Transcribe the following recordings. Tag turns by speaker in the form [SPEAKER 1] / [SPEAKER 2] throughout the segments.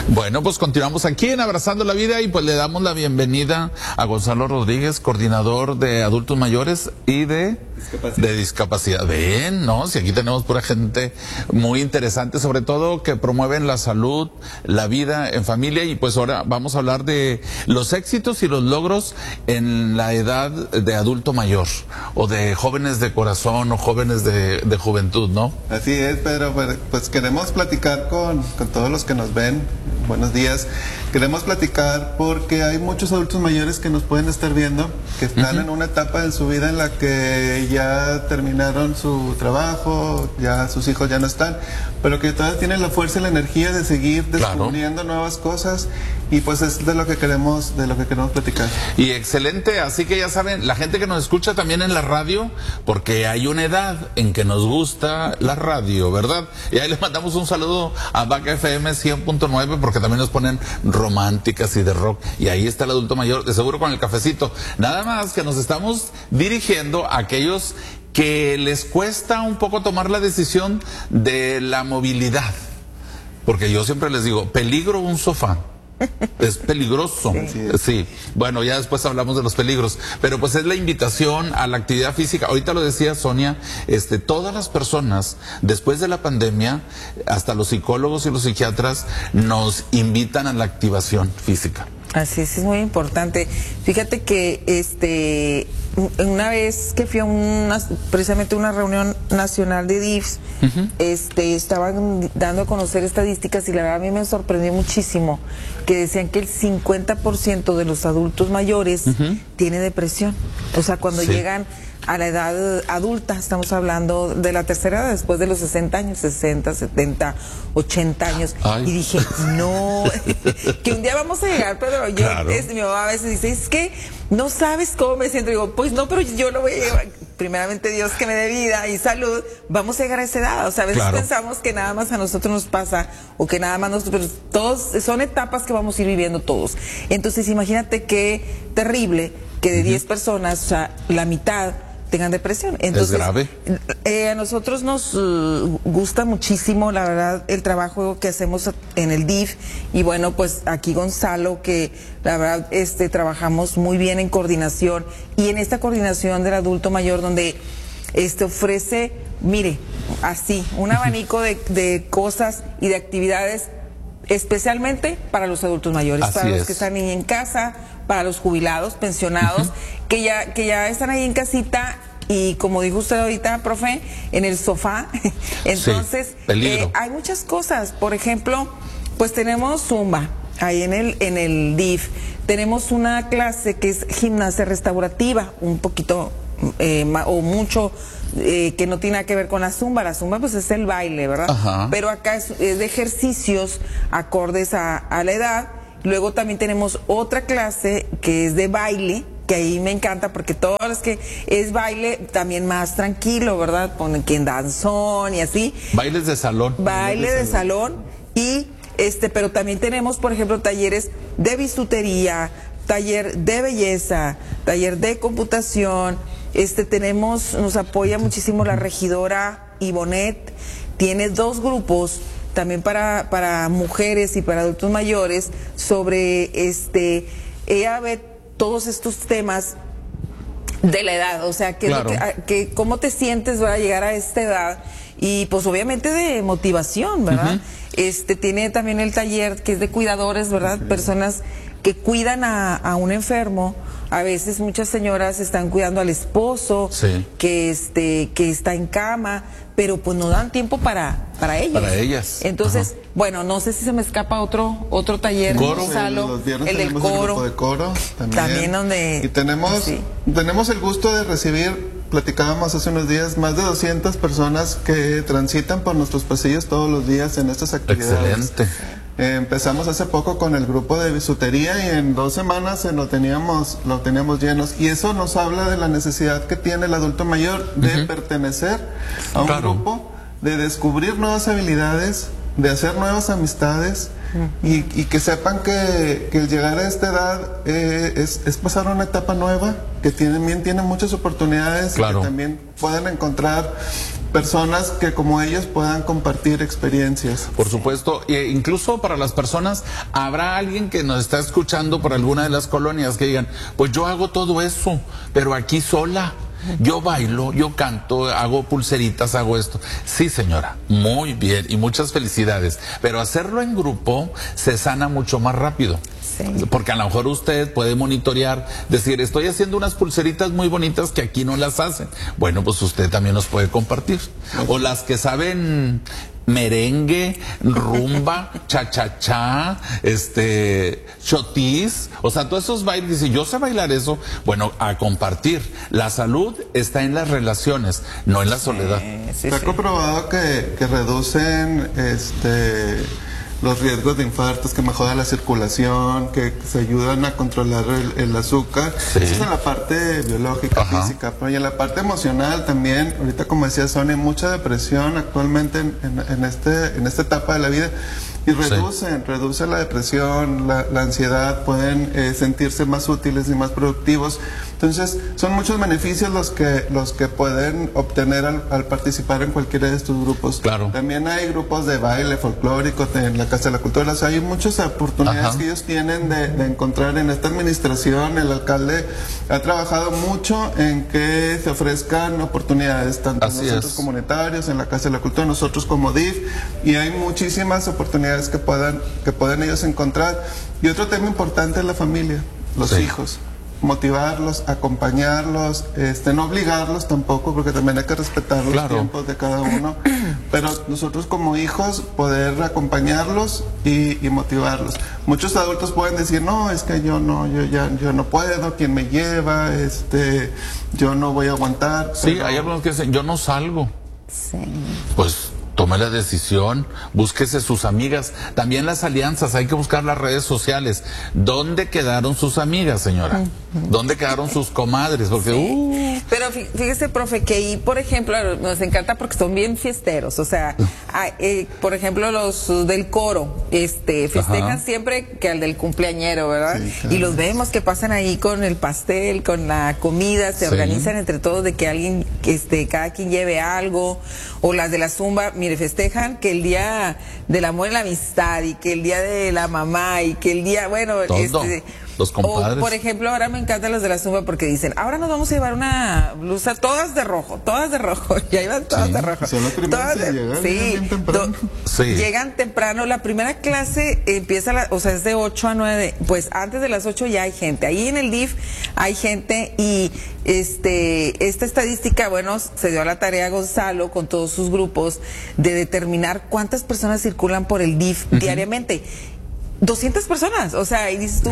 [SPEAKER 1] Bueno, pues continuamos aquí en Abrazando la Vida y pues le damos la bienvenida a Gonzalo Rodríguez, coordinador de adultos mayores y de discapacidad. Ven, ¿no? Si aquí tenemos pura gente muy interesante, sobre todo que promueven la salud, la vida en familia, y pues ahora vamos a hablar de los éxitos y los logros en la edad de adulto mayor, o de jóvenes de corazón, o jóvenes de juventud, ¿no?
[SPEAKER 2] Así es, Pedro, pues queremos platicar con todos los que nos ven. Buenos días. Queremos platicar porque hay muchos adultos mayores que nos pueden estar viendo, que están en una etapa de su vida en la que ya terminaron su trabajo, ya sus hijos ya no están, pero que todavía tienen la fuerza y la energía de seguir descubriendo nuevas cosas, y pues es de lo que queremos platicar.
[SPEAKER 1] Y excelente, así que ya saben, la gente que nos escucha también en la radio, porque hay una edad en que nos gusta la radio, ¿verdad? Y ahí les mandamos un saludo a Vaca FM 100.9, porque también nos ponen románticas y de rock, y ahí está el adulto mayor, de seguro con el cafecito. Nada más que nos estamos dirigiendo a aquellos que les cuesta un poco tomar la decisión de la movilidad, porque yo siempre les digo, peligro un sofá. Es peligroso. Sí. Bueno, ya después hablamos de los peligros, pero pues es la invitación a la actividad física. Ahorita lo decía Sonia, todas las personas después de la pandemia, hasta los psicólogos y los psiquiatras, nos invitan a la activación física.
[SPEAKER 3] Así es muy importante. Fíjate que una vez que fui a precisamente una reunión nacional de DIFs, estaban dando a conocer estadísticas, y la verdad a mí me sorprendió muchísimo que decían que el 50% de los adultos mayores tiene depresión. O sea, cuando llegan a la edad adulta, estamos hablando de la tercera edad, después de los 60 años, 60, 70, 80 años. Ay. Y dije, no, que un día vamos a llegar, pero yo, mi mamá a veces dice, es que no sabes cómo me siento. Y digo, pues no, pero yo lo voy a llevar, primeramente Dios que me dé vida y salud, vamos a llegar a esa edad. O sea, a veces pensamos que nada más a nosotros nos pasa, o que nada más nosotros, pero todos, son etapas que vamos a ir viviendo todos. Entonces imagínate qué terrible que de 10 personas, o sea, la mitad tengan depresión. Entonces,
[SPEAKER 1] es grave.
[SPEAKER 3] A nosotros nos gusta muchísimo, la verdad, el trabajo que hacemos en el DIF, y bueno, pues aquí Gonzalo, que la verdad trabajamos muy bien en coordinación, y en esta coordinación del adulto mayor, donde ofrece, mire, así, un abanico de cosas y de actividades especialmente para los adultos mayores, para los que están ahí en casa, para los jubilados, pensionados, que ya están ahí en casita, y como dijo usted ahorita, profe, en el sofá. Entonces, hay muchas cosas. Por ejemplo, pues tenemos Zumba ahí en el DIF, tenemos una clase que es gimnasia restaurativa, un poquito o mucho que no tiene nada que ver con la Zumba. La Zumba pues es el baile, ¿verdad? Ajá. Pero acá es de ejercicios acordes a la edad. Luego también tenemos otra clase que es de baile, que ahí me encanta, porque todo lo que es baile también más tranquilo, ¿verdad? Ponen quien danzón y así.
[SPEAKER 1] Bailes de salón.
[SPEAKER 3] Baile de salón. Y pero también tenemos, por ejemplo, talleres de bisutería, taller de belleza, taller de computación. Nos apoya muchísimo la regidora Ivonet, tiene 2 grupos también para mujeres y para adultos mayores sobre ella ve todos estos temas de la edad, o sea, cómo te sientes para llegar a esta edad, y pues obviamente de motivación, ¿verdad? Tiene también el taller que es de cuidadores, ¿verdad? Personas que cuidan a un enfermo. A veces muchas señoras están cuidando al esposo, que está en cama, pero pues no dan tiempo para ellas.
[SPEAKER 1] Para ellas.
[SPEAKER 3] Entonces, bueno, no sé si se me escapa otro taller.
[SPEAKER 2] Coro. Los viernes el del coro. El grupo de coro también donde. Y tenemos el gusto de recibir, platicábamos hace unos días, más de 200 personas que transitan por nuestros pasillos todos los días en estas actividades.
[SPEAKER 1] Excelente.
[SPEAKER 2] Empezamos hace poco con el grupo de bisutería, y en 2 semanas lo teníamos llenos, y eso nos habla de la necesidad que tiene el adulto mayor de pertenecer a un grupo, de descubrir nuevas habilidades, de hacer nuevas amistades, y que sepan que el llegar a esta edad es pasar una etapa nueva, que también tiene muchas oportunidades, y que también pueden encontrar personas que como ellos puedan compartir experiencias.
[SPEAKER 1] Por supuesto, e incluso para las personas, habrá alguien que nos está escuchando por alguna de las colonias que digan, pues yo hago todo eso, pero aquí sola. Yo bailo, yo canto, hago pulseritas, hago esto. Sí, señora, muy bien y muchas felicidades. Pero hacerlo en grupo se sana mucho más rápido. Sí. Porque a lo mejor usted puede monitorear, decir, estoy haciendo unas pulseritas muy bonitas que aquí no las hacen. Bueno, pues usted también nos puede compartir. O las que saben merengue, rumba, cha-cha-cha, chotis, o sea, todos esos bailes, y yo sé bailar eso, bueno, a compartir. La salud está en las relaciones, no en la soledad.
[SPEAKER 2] Se ha comprobado que reducen los riesgos de infartos, que mejoran la circulación, que se ayudan a controlar el azúcar. Sí. Eso es en la parte biológica, física, pero y en la parte emocional también, ahorita como decía Sonia, hay mucha depresión actualmente en esta etapa de la vida. Y reducen la depresión, la ansiedad, pueden sentirse más útiles y más productivos. Entonces, son muchos beneficios los que pueden obtener al participar en cualquiera de estos grupos.
[SPEAKER 1] Claro.
[SPEAKER 2] También hay grupos de baile folclórico en la Casa de la Cultura. O sea, hay muchas oportunidades que ellos tienen de encontrar en esta administración. El alcalde ha trabajado mucho en que se ofrezcan oportunidades, tanto en los centros comunitarios, en la Casa de la Cultura, nosotros como DIF, y hay muchísimas oportunidades que puedan ellos encontrar. Y otro tema importante es la familia, los hijos. Motivarlos, acompañarlos, no obligarlos tampoco, porque también hay que respetar los tiempos de cada uno, pero nosotros como hijos poder acompañarlos y motivarlos. Muchos adultos pueden decir, no, es que yo no puedo, ¿quién me lleva? Yo no voy a aguantar.
[SPEAKER 1] Sí, hay algunos que dicen, yo no salgo. Sí. Pues tome la decisión, búsquese sus amigas. También las alianzas, hay que buscar las redes sociales. ¿Dónde quedaron sus amigas, señora? ¿Dónde quedaron sus comadres? Porque,
[SPEAKER 3] Pero fíjese, profe, que ahí, por ejemplo, nos encanta porque son bien fiesteros. O sea, por ejemplo, los del coro, festejan siempre que al del cumpleañero, ¿verdad? Sí, claro. Y los vemos que pasan ahí con el pastel, con la comida, se organizan entre todos de que alguien, cada quien lleve algo. O las de la zumba, mire, festejan que el día del amor y la amistad, y que el día de la mamá, y que el día, bueno,
[SPEAKER 1] los compadres.
[SPEAKER 3] O, por ejemplo, ahora me encantan los de la zumba porque dicen, ahora nos vamos a llevar una blusa todas de rojo, y ahí van todas de rojo.
[SPEAKER 2] Son las primeras que llegan temprano.
[SPEAKER 3] Llegan temprano. La primera clase empieza, es de 8 a 9, pues antes de las 8 ya hay gente. Ahí en el DIF hay gente y esta estadística, bueno, se dio a la tarea Gonzalo con todos sus grupos de determinar cuántas personas circulan por el DIF diariamente. 200 personas, o sea, y dices tú,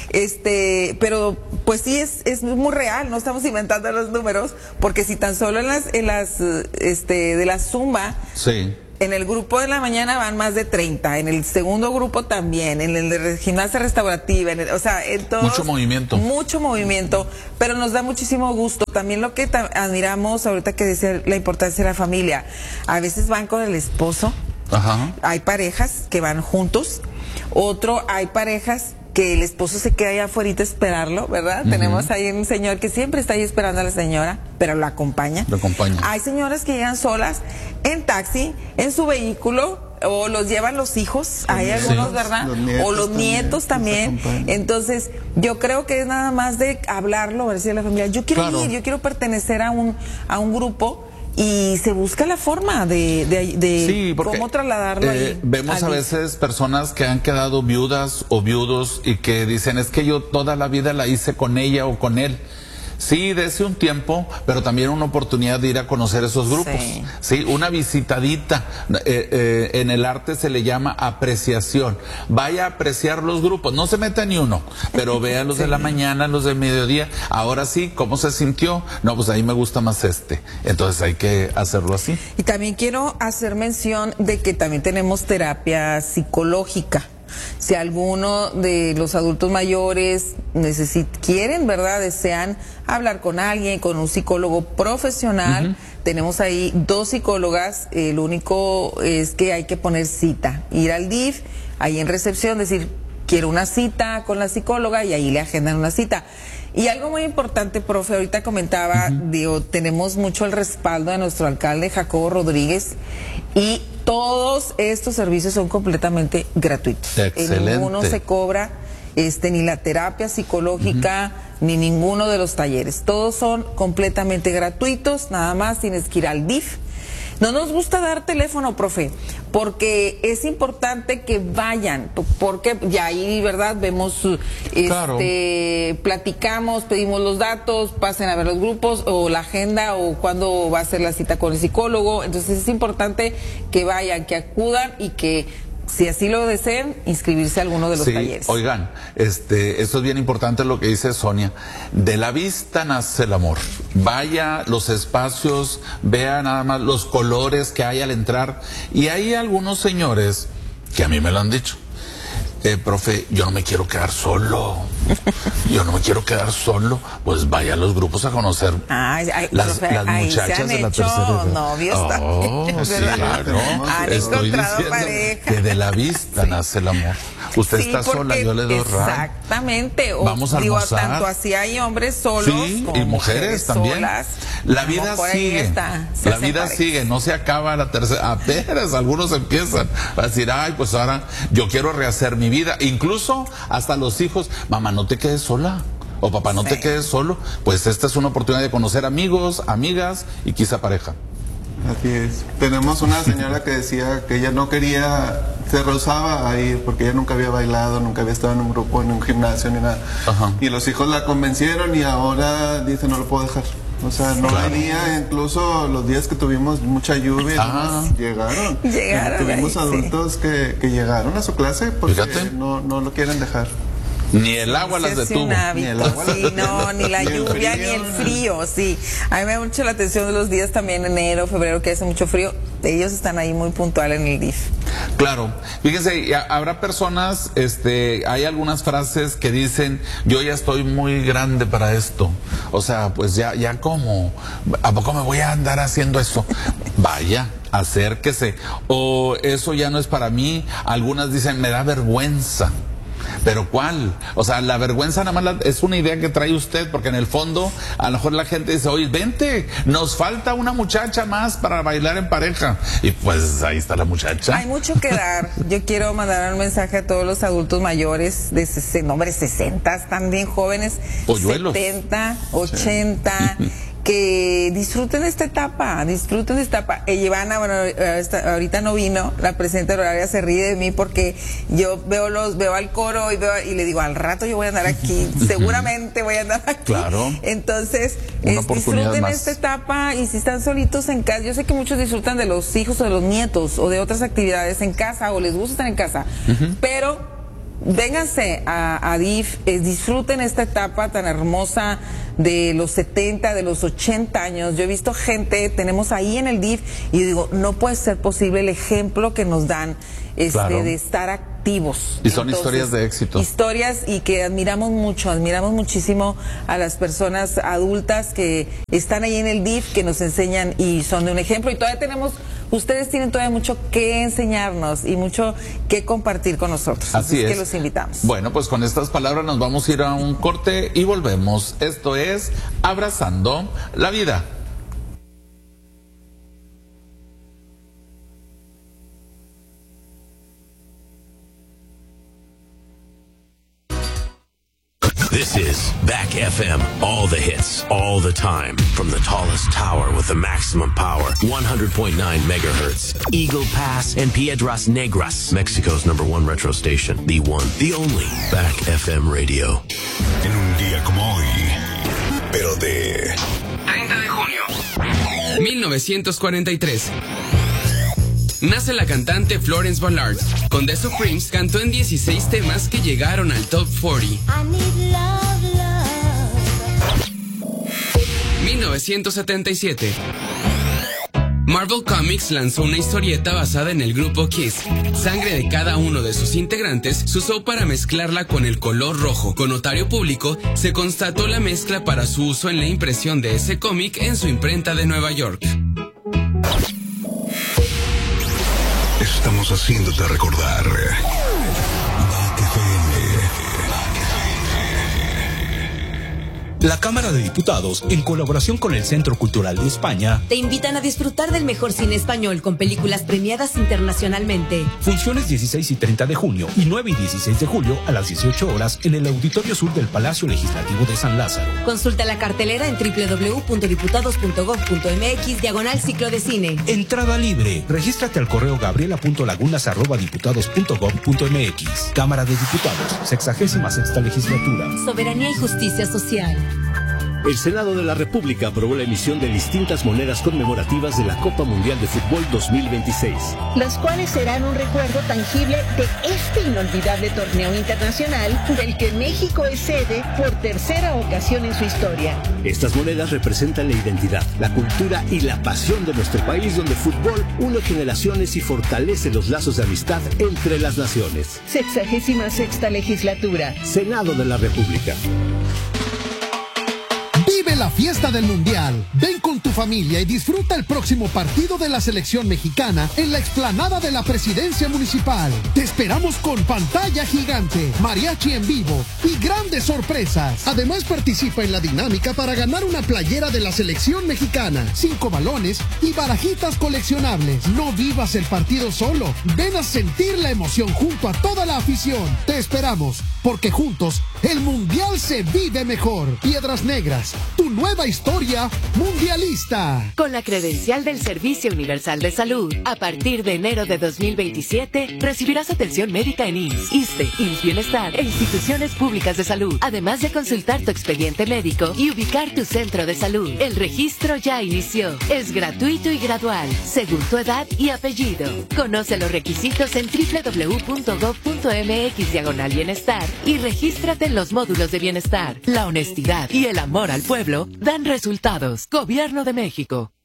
[SPEAKER 3] pero pues sí es muy real, no estamos inventando los números, porque si tan solo en las de la zumba, en el grupo de la mañana van más de 30, en el segundo grupo también, en el de gimnasia restaurativa, en todos, mucho movimiento, pero nos da muchísimo gusto. También lo que admiramos ahorita que decía la importancia de la familia, a veces van con el esposo, hay parejas que van juntos. Hay parejas que el esposo se queda allá afuera a esperarlo, ¿verdad? Tenemos ahí un señor que siempre está ahí esperando a la señora, pero lo acompaña. Hay señoras que llegan solas en taxi, en su vehículo, o los llevan los hijos, hay algunos, ¿verdad? O los nietos también. Entonces, yo creo que es nada más de hablarlo, decirle a la familia, yo quiero ir, yo quiero pertenecer a un grupo. Y se busca la forma de cómo trasladarlo ahí.
[SPEAKER 1] Vemos a veces personas que han quedado viudas o viudos y que dicen, es que yo toda la vida la hice con ella o con él. Sí, dese un tiempo, pero también una oportunidad de ir a conocer esos grupos. Sí, una visitadita. En el arte se le llama apreciación. Vaya a apreciar los grupos. No se meta ni uno, pero vea los de la mañana, los del mediodía. Ahora sí, ¿cómo se sintió? No, pues ahí me gusta más Entonces hay que hacerlo así.
[SPEAKER 3] Y también quiero hacer mención de que también tenemos terapia psicológica. Si alguno de los adultos mayores quieren, ¿verdad?, desean hablar con alguien, con un psicólogo profesional, tenemos ahí 2 psicólogas. Lo único es que hay que poner cita, ir al DIF, ahí en recepción, decir, quiero una cita con la psicóloga, y ahí le agendan una cita. Y algo muy importante, profe, ahorita comentaba, digo, tenemos mucho el respaldo de nuestro alcalde Jacobo Rodríguez y todos estos servicios son completamente gratuitos.
[SPEAKER 1] Excelente.
[SPEAKER 3] Ninguno se cobra, ni la terapia psicológica, ni ninguno de los talleres. Todos son completamente gratuitos, nada más tienes que ir al DIF. No nos gusta dar teléfono, profe, porque es importante que vayan, porque ya ahí, ¿verdad? Vemos,
[SPEAKER 1] Claro.
[SPEAKER 3] platicamos, pedimos los datos, pasen a ver los grupos o la agenda o cuándo va a ser la cita con el psicólogo. Entonces es importante que vayan, que acudan y que, si así lo deseen, inscribirse a alguno de los talleres.
[SPEAKER 1] Oigan, esto es bien importante lo que dice Sonia. De la vista nace el amor. Vaya los espacios, vea nada más los colores que hay al entrar. Y hay algunos señores que a mí me lo han dicho. Profe, yo no me quiero quedar solo. Yo no me quiero quedar solo. Pues vaya a los grupos a conocer las muchachas de la tercera edad.
[SPEAKER 3] Novios
[SPEAKER 1] sí, claro. Estoy diciendo
[SPEAKER 3] pareja.
[SPEAKER 1] que de la vista nace el amor. Usted está sola, yo le doy ray.
[SPEAKER 3] Exactamente.
[SPEAKER 1] Vamos a almorzar.
[SPEAKER 3] Tanto así hay hombres solos como
[SPEAKER 1] y mujeres también.
[SPEAKER 3] Solas.
[SPEAKER 1] La vida sigue. La vida sigue, no se acaba la tercera. Apenas algunos empiezan a decir, ay, pues ahora yo quiero rehacer mi vida. Incluso hasta los hijos, mamá, no te quedes sola. O papá, no te quedes solo. Pues esta es una oportunidad de conocer amigos, amigas y quizá pareja.
[SPEAKER 2] Así es. Tenemos una señora que decía que ella no quería, se rehusaba a ir porque ella nunca había bailado, nunca había estado en un grupo, en un gimnasio ni nada.
[SPEAKER 1] Ajá.
[SPEAKER 2] Y los hijos la convencieron y ahora dice no lo puedo dejar. O sea, no hay día, incluso los días que tuvimos mucha lluvia, llegaron. Tuvimos adultos que llegaron a su clase porque no lo quieren dejar.
[SPEAKER 1] Ni el agua las detuvo.
[SPEAKER 2] Ni el agua
[SPEAKER 3] ni la lluvia, ni el frío, sí. A mí me da mucho la atención de los días también, enero, febrero, que hace mucho frío. Ellos están ahí muy puntuales en el DIF.
[SPEAKER 1] Claro. Fíjense, habrá personas, hay algunas frases que dicen, yo ya estoy muy grande para esto. O sea, pues ya como, ¿a poco me voy a andar haciendo eso? Vaya, acérquese. O eso ya no es para mí. Algunas dicen, me da vergüenza. ¿Pero cuál? O sea, la vergüenza nada más es una idea que trae usted, porque en el fondo a lo mejor la gente dice, oye, vente, nos falta una muchacha más para bailar en pareja. Y pues ahí está la muchacha.
[SPEAKER 3] Hay mucho que dar. Yo quiero mandar un mensaje a todos los adultos mayores de 60, están bien jóvenes,
[SPEAKER 1] polluelos.
[SPEAKER 3] 70, 80... que disfruten esta etapa, Ivana, bueno, ahorita no vino, la presidenta horaria se ríe de mí porque yo veo al coro y le digo, al rato yo voy a andar aquí, seguramente voy a andar aquí. Claro. Entonces, disfruten esta etapa, y si están solitos en casa, yo sé que muchos disfrutan de los hijos o de los nietos o de otras actividades en casa o les gusta estar en casa, pero vénganse a DIF, disfruten esta etapa tan hermosa de los 70, de los 80 años. Yo he visto gente, tenemos ahí en el DIF, y digo, no puede ser posible el ejemplo que nos dan de estar activos.
[SPEAKER 1] Y son historias de éxito.
[SPEAKER 3] Historias, y que admiramos muchísimo a las personas adultas que están ahí en el DIF, que nos enseñan y son de un ejemplo. Y ustedes tienen todavía mucho que enseñarnos y mucho que compartir con nosotros.
[SPEAKER 1] Así es.
[SPEAKER 3] Que los invitamos.
[SPEAKER 1] Bueno, pues con estas palabras nos vamos a ir a un corte y volvemos. Esto es Abrazando la Vida.
[SPEAKER 4] This is Back FM. All the hits, all the time. From the tallest tower with the maximum power. 100.9 megahertz. Eagle Pass and Piedras Negras. Mexico's #1 retro station. The one, the only. Back FM Radio.
[SPEAKER 5] En un día como hoy, pero de
[SPEAKER 6] 30 de junio 1943. Nace la cantante Florence Ballard. Con The Supremes cantó en 16 temas que llegaron al Top 40. 1977. Marvel Comics lanzó una historieta basada en el grupo Kiss. Sangre de cada uno de sus integrantes se usó para mezclarla con el color rojo. Con notario público, se constató la mezcla para su uso en la impresión de ese cómic en su imprenta de Nueva York.
[SPEAKER 5] Estamos haciéndote recordar.
[SPEAKER 7] La Cámara de Diputados, en colaboración con el Centro Cultural de España,
[SPEAKER 8] te invitan a disfrutar del mejor cine español con películas premiadas internacionalmente.
[SPEAKER 7] Funciones 16 y 30 de junio y 9 y 16 de julio a las 18 horas en el Auditorio Sur del Palacio Legislativo de San Lázaro.
[SPEAKER 8] Consulta la cartelera en www.diputados.gov.mx/ciclo de cine.
[SPEAKER 7] Entrada libre. Regístrate al correo gabriela.lagunas@diputados.gov.mx. Cámara de Diputados, 66ª legislatura.
[SPEAKER 8] Soberanía y justicia social.
[SPEAKER 9] El Senado de la República aprobó la emisión de distintas monedas conmemorativas de la Copa Mundial de Fútbol 2026.
[SPEAKER 10] Las cuales serán un recuerdo tangible de este inolvidable torneo internacional del que México es sede por tercera ocasión en su historia.
[SPEAKER 9] Estas monedas representan la identidad, la cultura y la pasión de nuestro país, donde el fútbol une generaciones y fortalece los lazos de amistad entre las naciones.
[SPEAKER 10] 66ª legislatura.
[SPEAKER 9] Senado de la República.
[SPEAKER 11] Vive la fiesta del Mundial. Ven con tu familia y disfruta el próximo partido de la selección mexicana en la explanada de la Presidencia Municipal. Te esperamos con pantalla gigante, mariachi en vivo y grandes sorpresas. Además, participa en la dinámica para ganar una playera de la selección mexicana, 5 balones y barajitas coleccionables. No vivas el partido solo. Ven a sentir la emoción junto a toda la afición. Te esperamos, porque juntos el Mundial se vive mejor. Piedras Negras, tu nueva historia mundialista.
[SPEAKER 12] Con la credencial del Servicio Universal de Salud, a partir de enero de 2027, recibirás atención médica en IMSS, ISSSTE, IMSS Bienestar e instituciones públicas de salud, además de consultar tu expediente médico y ubicar tu centro de salud. El registro ya inició. Es gratuito y gradual, según tu edad y apellido. Conoce los requisitos en www.gov.mx/bienestar y regístrate en los módulos de bienestar. La honestidad y el amor al pueblo dan resultados. Gobierno de México.